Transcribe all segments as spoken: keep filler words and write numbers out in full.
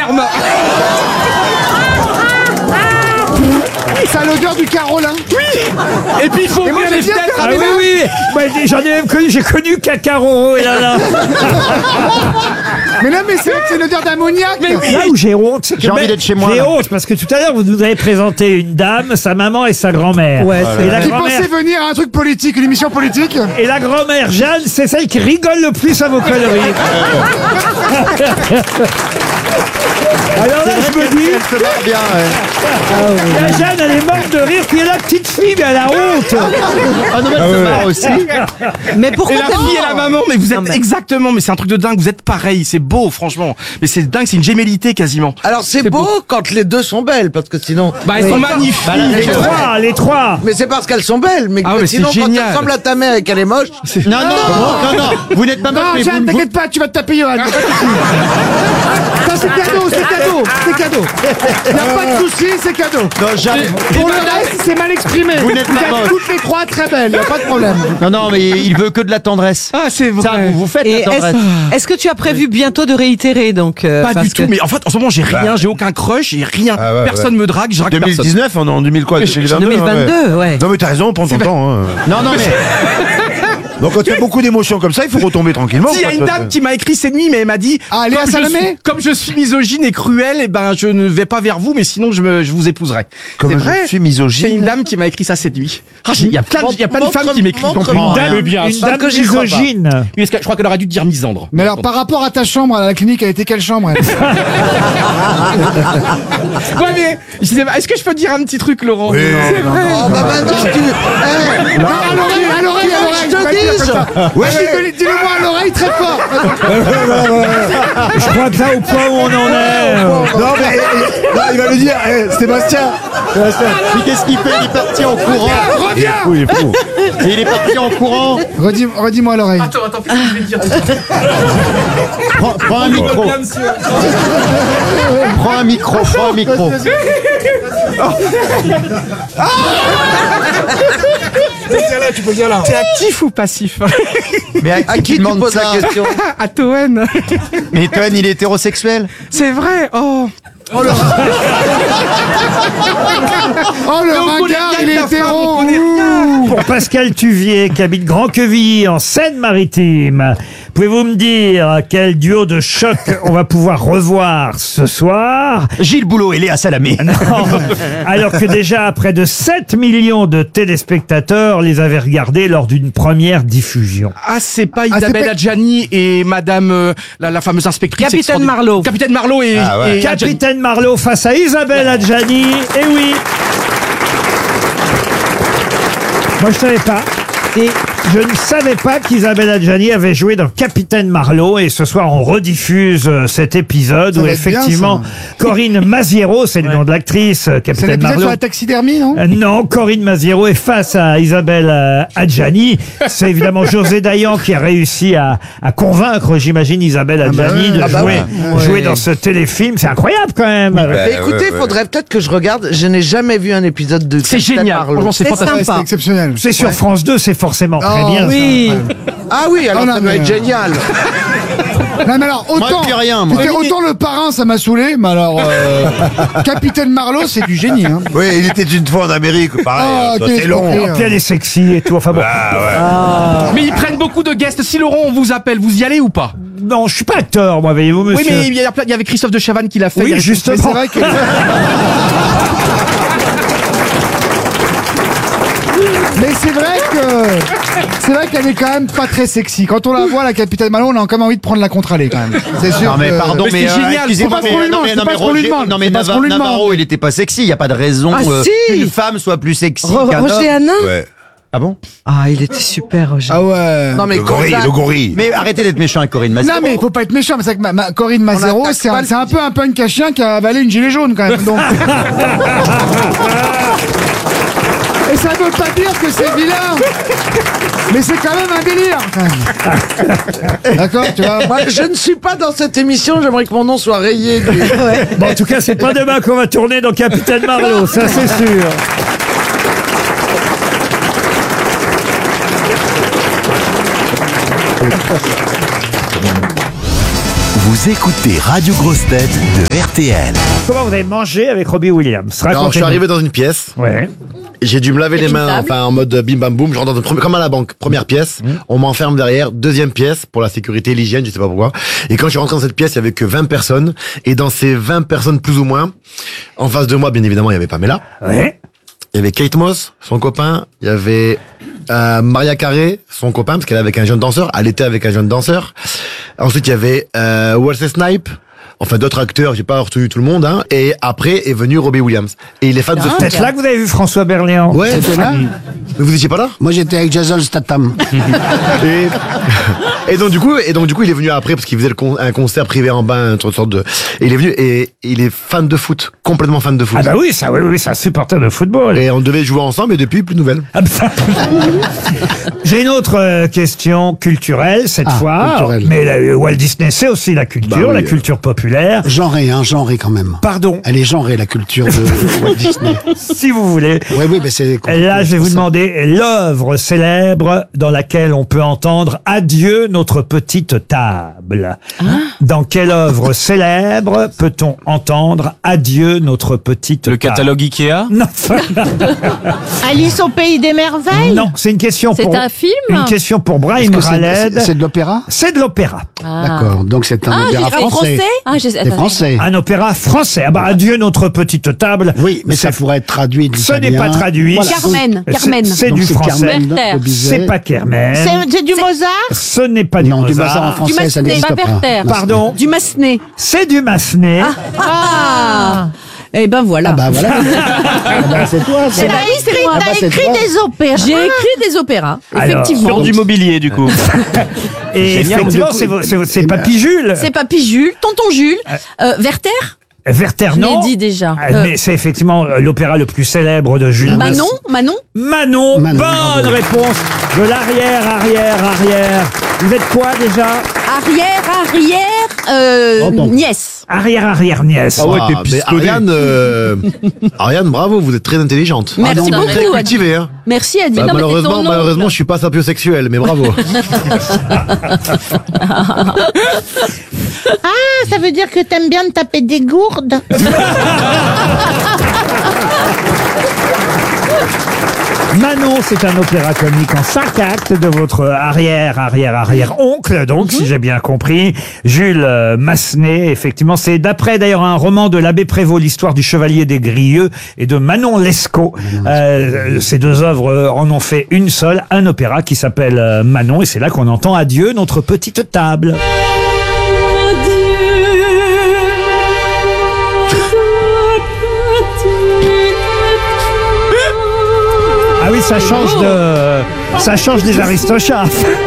germe. Ça a l'odeur du Carolin. Oui. Et puis il faut Et moi, ouvrir les j'aime bien fenêtres. faire Ah des oui, oui. Moi, j'en ai même connu, j'ai connu Cacaroro, et là, là. Mais non, mais c'est vrai que c'est l'odeur d'ammoniac. Là où j'ai honte, c'est que J'ai envie ben, d'être chez moi, J'ai là. honte parce que tout à l'heure vous nous avez présenté une dame, sa maman et sa grand-mère. Ouais, c'est et la Qui grand-mère pensait venir à un truc politique, une émission politique. et la grand-mère Jeanne, c'est celle qui rigole le plus à vos conneries. Alors là, je me dis, Elle se marre bien, ouais. la Jeanne, elle est morte de rire, puis la petite fille, mais elle a honte. Ah non, mais elle se marre aussi. Mais pourquoi Et la t'as- fille et la maman, mais vous êtes Non, mais- exactement, mais c'est un truc de dingue, vous êtes pareil, c'est beau, franchement. Mais c'est dingue, c'est une gémellité quasiment. Alors c'est beau, quand les deux sont belles, parce que sinon. Bah, elles sont magnifiques. Bah, là, Les trois, les trois. Mais c'est parce qu'elles sont belles, mais, Ah ouais, mais c'est sinon quand génial. tu ressembles à ta mère et qu'elle est moche. Non, non, non, non, vous n'êtes pas moche, Non, mais Jeanne, vous, vous- t'inquiète pas, tu vas te taper Johan. Ça, c'est cadeau, c'est cadeau, c'est cadeau. Y a pas de souci, c'est cadeau. Non, Jeanne, Pour le reste, c'est mal exprimé. Vous n'êtes pas êtes moche. toutes les trois très belles, y a pas de problème. non, non, mais il veut que de la tendresse. Ah, c'est Ça, vrai. vous, vous faites Et la est-ce tendresse. est-ce que tu as prévu bientôt de réitérer donc euh, Pas parce du tout, que- mais en fait, en ce moment, j'ai rien, j'ai aucun crush, j'ai rien. Ah ouais, Personne me drague, je drague deux mille personne. dix-neuf, on est en deux mille quoi, deux mille vingt-deux, deux mille vingt-deux, ouais. Non mais t'as raison, prends ton temps. Hein. Non, non, mais Donc quand il y a beaucoup d'émotions comme ça, il faut retomber tranquillement. Si, il y a quoi, une toi, dame qui m'a écrit cette nuit, mais elle m'a dit Ah, Léa comme, je Salamé suis, comme je suis misogyne et cruelle, eh ben je ne vais pas vers vous, mais sinon je, me, je vous épouserai. Comme C'est je vrai. suis C'est une misogyne. dame qui m'a écrit ça cette nuit. Ah, j'ai- il y a plein, de- il y a plein de Montre- femmes qui m'écrivent. montre- donc, montre- une dame, bien. Une Parce dame que j'y crois pas. misogyne. Oui, parce que je crois qu'elle aurait dû dire misandre. Mais alors, par rapport à ta chambre à la clinique, elle était quelle chambre elle Ouais, mais je sais pas, est-ce que je peux dire un petit truc, Laurent? Oui, C'est vrai. Oh bah maintenant tu. Eh, Non, à l'oreille, à l'oreille, à l'oreille. je te tu vas dire dis, comme ça. Ouais, Vas-y, mais- dis-le moi à l'oreille très fort. Je crois que là, au point où on en est. euh, Non mais non, il va lui dire, eh, Sébastien. Sébastien. mais qu'est-ce qu'il fait? Il est parti en courant. Il est Reviens. fou, il est fou. Et il est parti en courant. Redis- Redis-moi à l'oreille. Attends, attends, qu'est-ce que je vais dire? Prends, prends un micro. Prends un micro. Prends un micro. T'es actif ou passif? Mais à, À qui tu demandes poses ça? la question? À Toen. Mais Toen, il est hétérosexuel. C'est vrai, oh. Oh le ringard, il est hétéro. Ouh. Pour Pascal Tuvier, qui habite Grand-Quevilly, en Seine-Maritime. Pouvez-vous me dire quel duo de choc on va pouvoir revoir ce soir? Gilles Boulot et Léa Salamé. Non. Alors que déjà près de sept millions de téléspectateurs les avaient regardés lors d'une première diffusion. Ah, c'est pas c'est Isabelle pas- Adjani et Madame, euh, la, la fameuse inspectrice. Capitaine extraordinaire. Marlowe. Capitaine Marlowe et, Ah ouais. et Adjani. Capitaine Marlowe face à Isabelle Adjani. Eh oui. Moi, je savais pas. Et je ne savais pas qu'Isabelle Adjani avait joué dans Capitaine Marlowe. Et ce soir, on rediffuse euh, cet épisode Ça où va être bien, effectivement, ça. Corinne Maziero, c'est le nom de l'actrice, euh, C'est Capitaine l'épisode sur Marlowe. la taxidermie, non? Euh, Non, Corinne Maziero est face à Isabelle euh, Adjani. C'est évidemment José Dayan qui a réussi à, à convaincre, j'imagine, Isabelle Adjani ouais. de Ah bah jouer, ouais. jouer Ouais. dans ce téléfilm. C'est incroyable quand même. Mais écoutez, ouais, il ouais. faudrait peut-être que je regarde. Je n'ai jamais vu un épisode de. C'est Capitaine génial. Marlowe. Franchement, c'est C'est fantastique. Ouais, sympa. c'est exceptionnel. C'est sur France deux, c'est forcément très Oh, bien. ça. Oui. Ah oui, alors Oh non, ça doit mais- être génial. Non mais alors autant, Moi, plus rien, moi. écoutez, autant le parrain ça m'a saoulé, mais alors euh, Capitaine Marlowe c'est du génie. Hein. Oui, il était une fois en Amérique, pareil. Ah, toi, quel c'est long. escroquerie, Puis elle est sexy et tout. Enfin bon. Ah ouais. Mais ils prennent beaucoup de guests. Si Laurent, on vous appelle, vous y allez ou pas? Non, je suis pas acteur, moi, voyez-vous, Oui, monsieur. mais il y, a plein- il y avait Christophe de Chavannes qui l'a fait. il y Oui, a- justement. Mais c'est vrai que. Mais c'est vrai que c'est vrai qu'elle est quand même pas très sexy. Quand on la voit, la Capitaine Marlowe, on a quand même envie de prendre la contre-allée quand même. C'est sûr. Non mais que- pardon, Mais mais, c'est euh, génial, excusez-moi, c'est pas ce qu'on mais lui non demande, mais c'est non pas mais ce qu'on lui Roger, demande, non mais c'est pas ce Nava- qu'on lui demande. Navarro, il était pas sexy. Il y a pas de raison Ah, euh, si. qu'une femme soit plus sexy Ro- qu'un Roger homme. Hanin. Ouais. Ah bon? Ah, il était super, Roger. Ah ouais. Non mais Le gorille, Corinne- le gorille. Mais arrêtez d'être méchant avec Corinne Maziero. Non mais il faut pas être méchant, mais c'est vrai que ma, ma- Corinne Maziero, attaque c'est pas un, le- c'est un peu un punk à chien qui a avalé une gilet jaune quand même. Donc... Et ça veut pas dire que c'est vilain, mais c'est quand même un délire. quand même. D'accord, tu vois. Moi, je ne suis pas dans cette émission, j'aimerais que mon nom soit rayé. du- Bon, en tout cas, c'est pas demain qu'on va tourner dans Capitaine Marlowe, ça c'est sûr. Vous écoutez Radio Grosse Tête de R T L. Comment vous avez mangé avec Robbie Williams? Alors, je suis Racontez-nous. arrivé dans une pièce. Ouais. J'ai dû me laver les mains, enfin en mode bim bam boum. Je rentre dans une première, comme à la banque. Première pièce, on m'enferme derrière. Deuxième pièce pour la sécurité, l'hygiène, je sais pas pourquoi. Et quand je suis rentré dans cette pièce, il y avait que vingt personnes. Et dans ces vingt personnes plus ou moins, en face de moi, bien évidemment, il y avait Pamela. Ouais. Il y avait Kate Moss, son copain. Il y avait euh, Maria Carré, son copain, parce qu'elle est avec un jeune danseur. Elle était avec un jeune danseur. Ensuite, il y avait euh, Wesley Snipes. Enfin, d'autres acteurs, j'ai pas retenu tout le monde, hein. Et après est venu Robbie Williams. Et il est fan de C'est foot. peut-être là que vous avez vu François Berléand. Ouais, C'était là mais vous étiez pas là? Moi, j'étais avec Jason Statham. et, et donc du coup, et donc du coup, il est venu après parce qu'il faisait le con- un concert privé en bain, une sorte de. Et il est venu et, et il est fan de foot, complètement fan de foot. Ah bah oui, ça, oui, oui, c'est un supporter de football. Et on devait jouer ensemble, et depuis plus de nouvelles. Ah bah. J'ai une autre euh, question culturelle cette Ah, fois. culturelle. Mais la- Walt Disney, c'est aussi la culture, Bah oui. la culture populaire. Genrée, hein, genrée quand même. Pardon, Elle est genrée, la culture de Walt Disney. si vous voulez. Oui, oui, mais c'est... Là, je vais vous demander l'œuvre célèbre dans laquelle on peut entendre « Adieu notre petite table ». Dans quelle œuvre célèbre peut-on entendre « Adieu notre petite Le table » catalogue Ikea? Non, Alice au pays des merveilles. non, c'est une question C'est pour... un film Une question pour Est-ce Brahim que c'est- Khaled. c'est c'est de l'opéra C'est de l'opéra. D'accord, donc c'est un Ah, opéra j'ai- français. Ah, je sais- C'est attends, français. Un opéra français. Ah bah, Adieu notre petite table. Oui, mais ça C'est- pourrait être traduit de Ce n'est l'italien. pas traduit. Voilà. Carmen, C'est- Carmen. C'est Donc du c'est français. Carmen de Werther. Bizet. C'est pas Carmen. C'est c'est du Mozart. Ce n'est pas du Non, du Mozart. Mozart en Du français, ça Massenet, n'existe pas pas. Werther. Pardon. Du Massenet. C'est du Massenet. Ah. Eh ben voilà. Ah bah voilà. Ah bah, c'est toi, c'est T'as écrit, Ah bah, t'as c'est écrit toi. des opéras. J'ai écrit des opéras, Alors, effectivement. Sur du mobilier, du coup. Et Génial. effectivement, Du coup, c'est vo- c'est vo- c'est eh ben, Papy Jules. C'est Papy Jules, Tonton Jules, euh, Werther. Werther, Je l'ai non. dit déjà. Ah, Euh, Mais c'est effectivement euh, l'opéra le plus célèbre de Jules. Manon, Manon. Manon. Manon, Bonne bravo. réponse de l'arrière, arrière, arrière. Vous êtes quoi déjà? Arrière, arrière, euh, Tonton. nièce. Arrière, arrière, nièce. Ah ouais, t'es mais pistonné. Ariane, euh, Ariane, bravo, vous êtes très intelligente. Merci non, beaucoup. Très Adi. cultivée, hein. Merci Adi. Bah, Non, mais c'est malheureusement, ton oncle. malheureusement, je suis pas sapiosexuel, mais bravo. Ah, ça veut dire que t'aimes bien te taper des gourdes. Manon, c'est un opéra comique en cinq actes de votre arrière, arrière, arrière oncle, donc, si j'ai bien compris. Jules euh, Massenet, effectivement. C'est d'après, d'ailleurs, un roman de l'abbé Prévost, l'histoire du chevalier des Grieux, et de Manon Lescaut. Euh, ces deux œuvres euh, en ont fait une seule, un opéra qui s'appelle euh, Manon, et c'est là qu'on entend Adieu notre petite table. Ah oui, ça change de, ça change des Aristochats.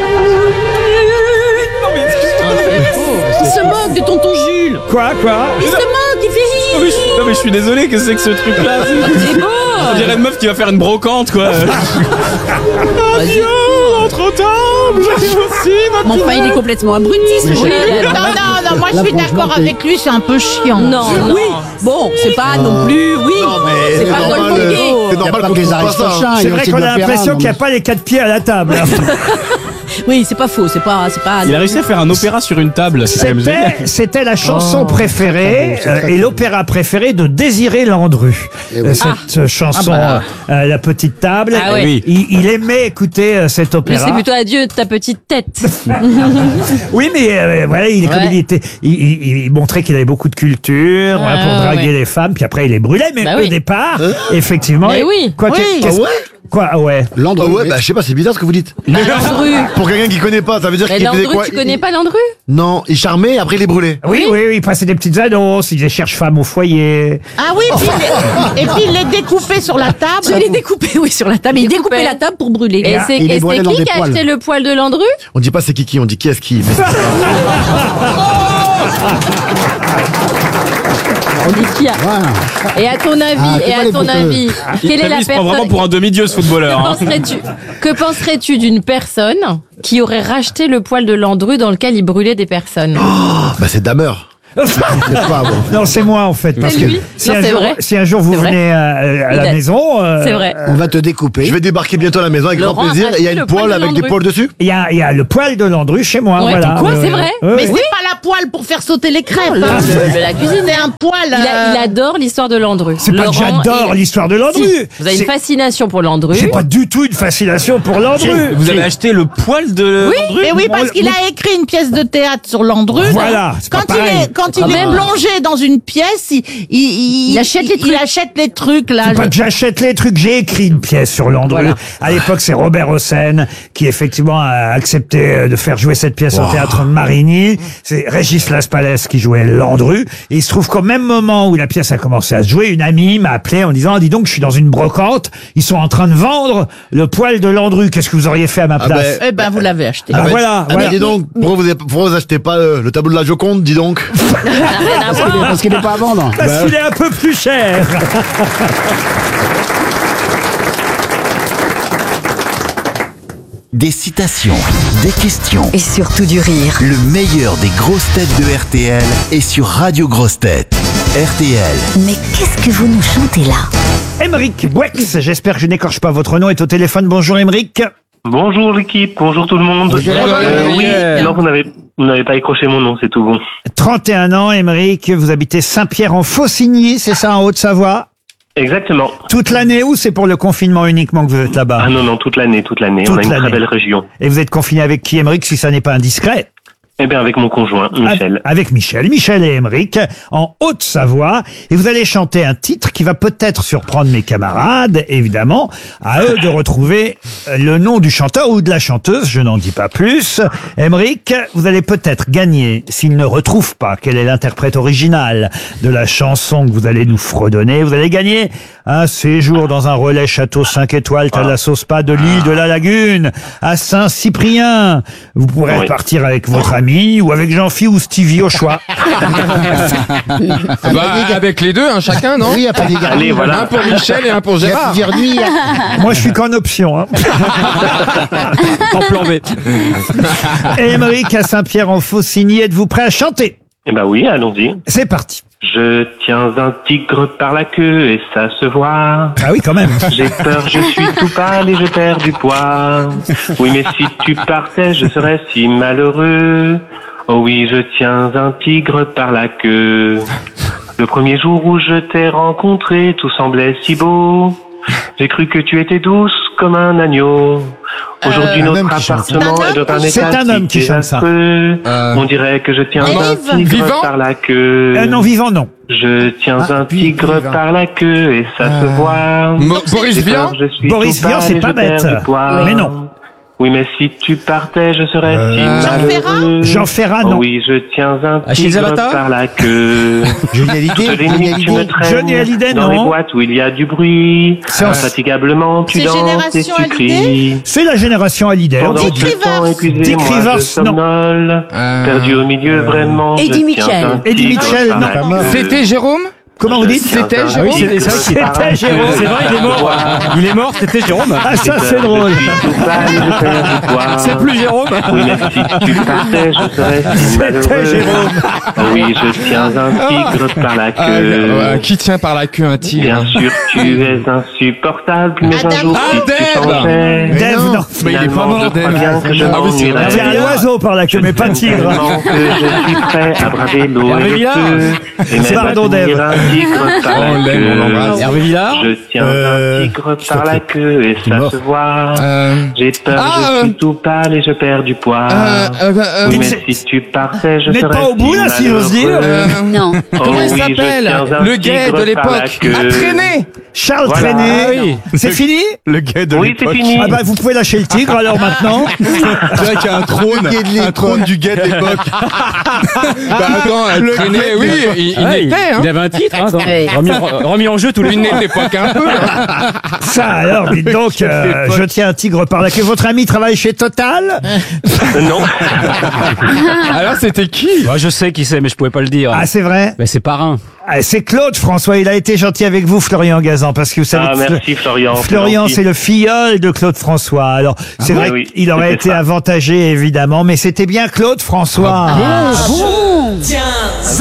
Il se moque de Tonton Jules. Quoi, quoi? Il se moque, il fait Non mais, je, non mais je suis désolé, que c'est que ce truc-là? C'est beau. On dirait une meuf qui va faire une brocante, quoi. Adieu, notre table, j'ai aussi ma Mais enfin, il est complètement abruti, ce Non, Jules. non, non, moi je Là, suis franchement, d'accord t'es- avec lui, c'est un peu chiant. Non, oui. Bon, c'est pas non plus, oui. Non, mais C'est c'est pas normal, Golden euh, Gate. c'est Il y a normal pas qu'on que les trouve pas Aristochats, ça. il y C'est a vrai aussi qu'on de a l'opéra, l'impression non, qu'il n'y a pas les quatre pieds à la table. Oui, c'est pas faux, c'est pas, c'est pas. Il a réussi à faire un opéra sur une table, c'est quand même génial. C'était, c'était la chanson Oh, préférée c'est très euh, et l'opéra préféré de Désiré Landru. Eh oui. Euh, Cette euh, chanson, Ah bah. euh, La Petite Table. Ah ouais. Oui. Il, il aimait écouter euh, cet Mais opéra. c'est plutôt adieu de ta petite tête. Oui, mais euh, voilà, il, est comme Ouais. il, était, il, il- il montrait qu'il avait beaucoup de culture voilà, pour Ah, draguer ouais. les femmes, puis après il les brûlait. Mais Bah au oui. départ, effectivement, Mais et- oui. quoi, Oui. qu'est- qu'est-ce- Ah ouais quoi, ah ouais. Ah Landru. ouais, bah je sais pas, c'est bizarre ce que vous dites. Bah, Landru. Pour quelqu'un qui connaît pas, ça veut dire Mais qu'il faisait Landru, quoi tu Il- connais pas Landru? Non, il charmait, après il est brûlé. Oui, oui, oui, il passait des petites annonces, il disait cherche femme au foyer. Ah oui, puis il est- et puis il est découpé sur la table. Je l'ai découpé, oui, sur la table. Il découpait la table pour brûler. Et c'est Il est et brûlé c'est dans qui des qui a poils. acheté le poil de Landru? On dit pas c'est Kiki, on dit qui est-ce qui. Mais- On dit qui a. Voilà. Et à ton avis, Ah, et tu vois à les ton bouteilles. avis, quelle est T'as vu, la il se prend vraiment personne? pour un demi-dieu, ce footballeur. Que hein. penserais-tu que penserais-tu d'une personne qui aurait racheté le poil de Landru dans lequel il brûlait des personnes? Bah c'est Damer. C'est pas bon. Non, c'est moi en fait. Parce C'est que lui. si, Non, un c'est jour, vrai. si un jour vous C'est vrai. venez à, à Il la a- maison, euh, C'est vrai. On va te découper. Je vais débarquer bientôt à la maison avec Laurent grand plaisir. a Et il y a acheté une le poil poêle de avec des Landru. poils dessus. il y a, il y a le poil de Landru chez moi. Ouais, voilà. quoi, Ouais, c'est vrai ouais. Mais Ouais, c'est ouais. pas la poêle pour faire sauter les crêpes. Le- hein. le- la cuisine. C'est un poêle. Il, a- il euh, adore l'histoire de Landru. C'est pas que Laurent j'adore est- l'histoire de Landru. Si, vous avez C'est- une fascination pour Landru. J'ai pas du tout une fascination pour Landru. Vous avez acheté le poil de Oui, Landru mais oui, on- parce qu'il a écrit une pièce de théâtre sur Landru. Voilà, c'est Quand pas il pareil. est, quand il Quand est même. plongé dans une pièce, il, il, il, Il achète les il trucs. achète les trucs, là. C'est pas que j'achète les trucs, j'ai écrit une pièce sur Landru. Voilà. À l'époque, c'est Robert Hossein qui effectivement a accepté de faire jouer cette pièce au théâtre Marigny. C'est Régis Laspalès qui jouait Landru. Et il se trouve qu'au même moment où la pièce a commencé à se jouer, une amie m'a appelé en disant, ah, dis donc, je suis dans une brocante, ils sont en train de vendre le poil de Landru. Qu'est-ce que vous auriez fait à ma Ah place? ben, Eh ben, vous l'avez acheté. Ah, ben, voilà, ah, voilà. ben, dis donc, pourquoi vous, avez- pourquoi vous achetez pas le, le tableau de la Joconde, dis donc? Parce qu'il n'est pas à vendre. Parce qu'il est un peu plus cher. Des citations, des questions. Et surtout du rire. Le meilleur des grosses têtes de R T L est sur Radio Grosses Têtes. R T L. Mais qu'est-ce que vous nous chantez là? Émeric Bouex, j'espère que je n'écorche pas votre nom, est au téléphone. Bonjour Émeric. Bonjour l'équipe, bonjour tout le monde. Euh, oui, non, vous n'avez vous n'avez pas écroché mon nom, c'est tout bon. trente et un ans, Émeric, vous habitez Saint-Pierre-en-Faucigny, c'est ça, en Haute-Savoie? Exactement. Toute l'année ou c'est pour le confinement uniquement que vous êtes là-bas? Ah non, non, toute l'année, toute l'année. Toute On a une l'année. très belle région. Et vous êtes confiné avec qui, Émeric, si ça n'est pas indiscret? Eh bien, avec mon conjoint, Michel. Avec Michel. Michel et Émeric, en Haute-Savoie. Et vous allez chanter un titre qui va peut-être surprendre mes camarades, évidemment. À eux de retrouver le nom du chanteur ou de la chanteuse, je n'en dis pas plus. Émeric, vous allez peut-être gagner, s'ils ne retrouvent pas quel est l'interprète original de la chanson que vous allez nous fredonner, vous allez gagner un séjour dans un relais château cinq étoiles, t'as de la sauce pas de l'île de la Lagune, à Saint-Cyprien. Vous pourrez Oui. partir avec votre ami ou avec Jean-Phi ou Stevie au choix. Bah, avec les deux, hein, chacun, non? Oui, il n'y a pas d'égard. Allez, voilà. Un pour Michel et un pour Il y a Gérard. plusieurs nuits. Moi, je suis qu'en option. Hein. En plan B. Et Émeric à Saint-Pierre-en-Faucigny, êtes-vous prêt à chanter? Eh ben oui, allons-y. C'est parti. Je tiens un tigre par la queue et ça se voit. Ah oui, quand même. J'ai peur, je suis tout pâle et je perds du poids. Oui, mais si tu partais, je serais si malheureux. Oh oui, je tiens un tigre par la queue. Le premier jour où je t'ai rencontré, tout semblait si beau. J'ai cru que tu étais douce comme un agneau. Aujourd'hui, un notre homme qui chante ça. appartement est dans un C'est état un homme qui si chante ça. désastreux. Euh. On dirait que je tiens Un un livre. tigre Vivant par la queue. Un non vivant, non. Je tiens Ah, un puis, tigre vivant. par la queue et ça se voit. Mo- Boris J'ai Vian? peur, je suis Boris tout Vian, pâle c'est et pas je perds bête. du poids. Mais non. Oui, mais si tu partais, je serais si Jean malheureux. Jean Ferrat, Oh non. oui, je tiens un Achille tigre Zabata par la queue. Johnny Hallyday, Toutes les Johnny nuits, tu me Hallyday. traînes Johnny Hallyday, dans non. les boîtes où il y a du bruit. C'est en- Infatigablement, tu C'est danses et Génération tu Hallyday cries. C'est la génération Hallyday. on Pendant dit. que le temps épuisé, Dick moi, Rivers, je non. somnole. Euh, Perdu au milieu, vraiment. je Eddie tiens Mitchell. un Eddie tigre Mitchell, par non. la Pas mort. queue. C'était Jérôme? Comment vous dites? C'était Ah Jérôme? oui, c'est ça, C'était Jérôme. C'est vrai, il est mort. Il est mort, c'était Jérôme. Ah, ça, c'est drôle. C'est plus Jérôme. Oui, mais si tu partais, je serais si malheureux. C'était Jérôme. Oui, je tiens un tigre par la Ah, queue. euh, qui tient par la queue un tigre? Bien sûr, tu es insupportable, mais un Adam. jour, Ah, si tu Dave. changeais, Dave, non. Mais il est pas finalement, mort, je crois Dave. bien que je Ah oui, c'est vrai. C'est un m'ennuierais. oiseau par la queue, mais pas de tigre. Tellement que je suis prêt à braver l'eau et Hervé le Villard. feu. Et même à Pardon, tenir Dave. un tigre par Oh, la on l'aime, on l'embrasse. queue. Hervé Villard? Je tiens Euh, un tigre par la queue et ça mort. se voit. Euh, J'ai peur, Ah, je euh, suis tout pâle et je perds du poids. euh, euh, euh, Oui, c'est- mais si tu partais, je Vous n'êtes serais pas au bout, là, si j'ose dire. malheureux. euh, Non. Oh Comment il oui, je s'appelle? tiens un Le gay tigre de par la l'époque. queue. À traîner. Charles Voilà. Trenet. Ah oui. C'est fini? Le gars de Oui, c'est fini. Ah bah, vous pouvez lâcher le tigre alors maintenant. C'est vrai qu'il y a un trône, Le gay de un l'époque. trône du gars de l'époque. Bah attends, elle traînait, oui, il, il était, hein. Il avait un titre, hein, attends. Ouais. remis, remis en jeu tous les Une époque un peu. Ça alors, dites donc, euh, je tiens un tigre par la queue. Votre ami travaille chez Total? Euh, Non. Alors c'était qui? Ouais, je sais qui c'est, mais je pouvais pas le dire. Ah, c'est vrai? Mais c'est Parrain. Ah, c'est Claude François. Il a été gentil avec vous, Florian Gazan, parce que vous savez Ah, que Fl- merci Florian. Florian, gentil. c'est le filleul de Claude François. Alors, c'est bon vrai Oui, qu'il aurait c'était été ça. avantagé, évidemment, mais c'était bien Claude François. Ah bon? Tiens,